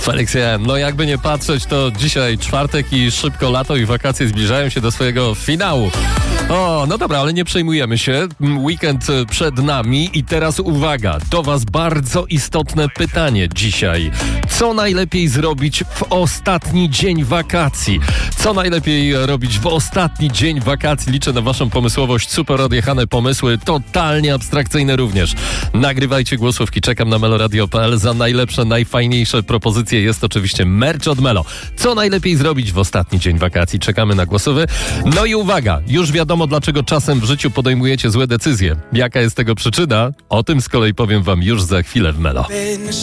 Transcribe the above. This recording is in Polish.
Felix, no jakby nie patrzeć, to dzisiaj czwartek i szybko lato i wakacje zbliżają się do swojego finału. O, no dobra, ale nie przejmujemy się. Weekend przed nami i teraz uwaga, do was bardzo istotne pytanie dzisiaj. Co najlepiej zrobić w ostatni dzień wakacji? Co najlepiej robić w ostatni dzień wakacji? Liczę na waszą pomysłowość, super odjechane pomysły, totalnie abstrakcyjne również. Nagrywajcie głosówki, czekam na meloradio.pl. Za najlepsze, najfajniejsze propozycje jest oczywiście merch od Melo. Co najlepiej zrobić w ostatni dzień wakacji? Czekamy na głosowy. No i uwaga, już wiadomo, dlaczego czasem w życiu podejmujecie złe decyzje. Jaka jest tego przyczyna? O tym z kolei powiem wam już za chwilę w Melo.